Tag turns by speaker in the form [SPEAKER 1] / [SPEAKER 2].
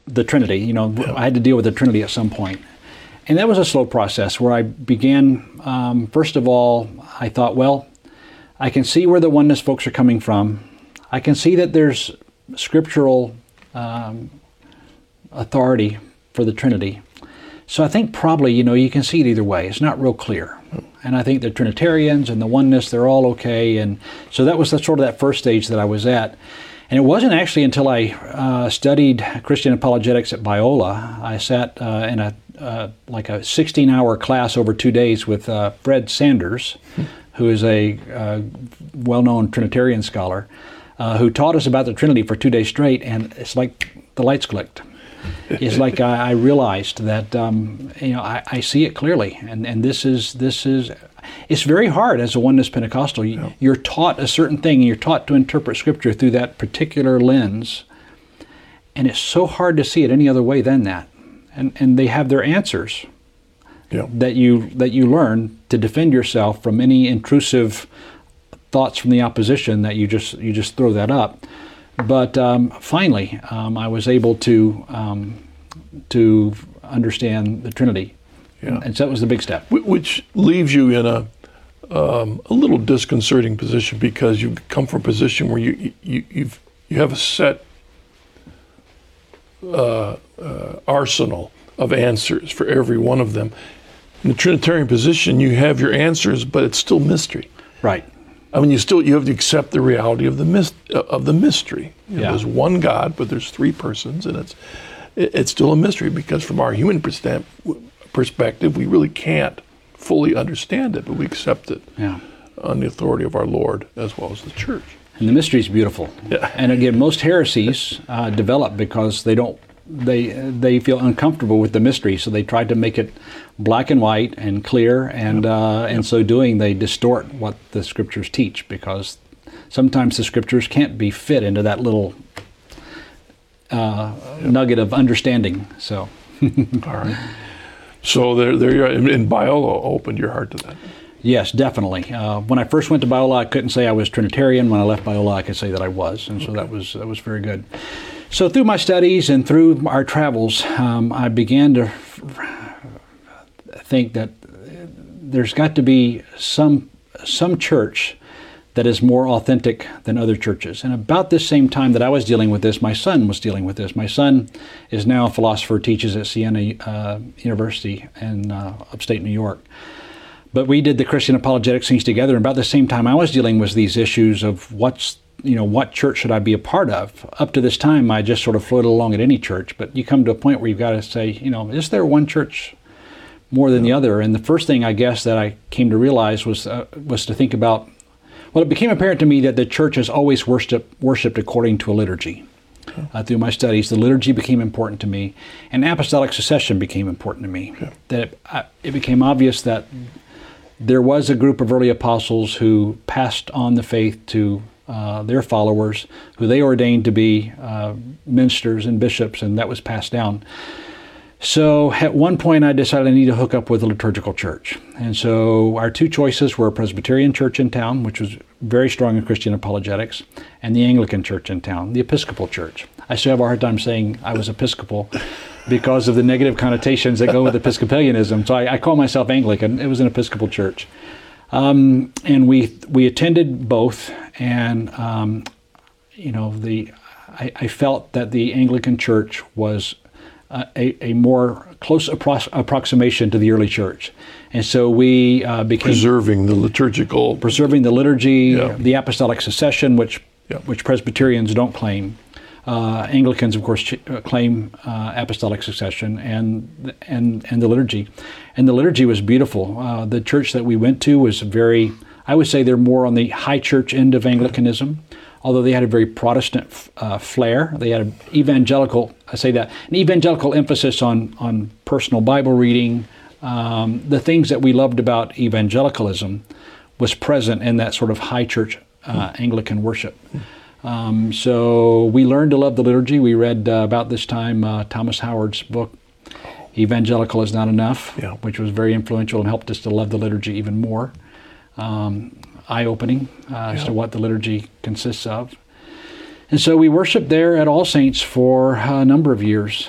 [SPEAKER 1] the Trinity. You know, I had to deal with the Trinity at some point. And that was a slow process where I began, first of all, I thought, well, I can see where the oneness folks are coming from. I can see that there's scriptural authority for the Trinity. So I think probably, you know, you can see it either way. It's not real clear. And I think the Trinitarians and the oneness, they're all okay. And so that was sort of that first stage that I was at. And it wasn't actually until I studied Christian apologetics at Biola. I sat in a 16-hour class over 2 days with Fred Sanders, who is a well-known Trinitarian scholar, who taught us about the Trinity for 2 days straight, and it's like the lights clicked. It's like I realized that you know, I see it clearly, and this is it's very hard as a oneness Pentecostal. You're taught a certain thing, and you're taught to interpret Scripture through that particular lens, and it's so hard to see it any other way than that. And they have their answers that you learn to defend yourself from any intrusive thoughts from the opposition that you just throw that up. But finally, I was able to understand the Trinity, and so that was the big step.
[SPEAKER 2] Which leaves you in a little disconcerting position, because you come from a position where you have a set arsenal of answers for every one of them. In the Trinitarian position, you have your answers, but it's still mystery.
[SPEAKER 1] Right.
[SPEAKER 2] I mean, you have to accept the reality of the mystery. There's one God, but there's three persons, and it's still a mystery, because from our human perspective, we really can't fully understand it, but we accept it on the authority of our Lord as well as the church.
[SPEAKER 1] And the mystery is beautiful. Yeah. And again, most heresies develop because they feel uncomfortable with the mystery, so they try to make it black and white and clear, and in so doing, they distort what the Scriptures teach, because sometimes the Scriptures can't be fit into that little nugget of understanding. So,
[SPEAKER 2] all right. So there you are. And Biola opened your heart to that.
[SPEAKER 1] Yes, definitely. When I first went to Biola, I couldn't say I was Trinitarian. When I left Biola, I could say that I was, and so that was very good. So through my studies and through our travels, I began to think that there's got to be some church that is more authentic than other churches. And about this same time that I was dealing with this, my son was dealing with this. My son is now a philosopher, teaches at Siena University in upstate New York. But we did the Christian apologetics things together, and about the same time I was dealing with these issues of what church should I be a part of? Up to this time, I just sort of floated along at any church, but you come to a point where you've got to say, is there one church more than the other? And the first thing, I guess, that I came to realize was to think about, well, it became apparent to me that the church has always worshipped according to a liturgy. Through my studies, the liturgy became important to me, and apostolic succession became important to me. That it became obvious that there was a group of early apostles who passed on the faith to their followers, who they ordained to be ministers and bishops, and that was passed down. So at one point I decided I need to hook up with a liturgical church. And so our two choices were a Presbyterian church in town, which was very strong in Christian apologetics, and the Anglican church in town, the Episcopal church. I still have a hard time saying I was Episcopal because of the negative connotations that go with Episcopalianism. So I call myself Anglican. It was an Episcopal church. And we attended both, and I felt that the Anglican church was a more close approximation to the early church, and so we became
[SPEAKER 2] preserving the
[SPEAKER 1] liturgy, the apostolic succession, which Presbyterians don't claim. Anglicans, of course, claim apostolic succession and the liturgy, and the liturgy was beautiful. The church that we went to was I would say they're more on the high church end of Anglicanism, although they had a very Protestant flair. They had an evangelical emphasis on personal Bible reading. The things that we loved about evangelicalism was present in that sort of high church Anglican worship. So we learned to love the liturgy. We read about this time Thomas Howard's book, Evangelical is Not Enough, which was very influential and helped us to love the liturgy even more. Eye-opening as to what the liturgy consists of. And so we worshiped there at All Saints for a number of years.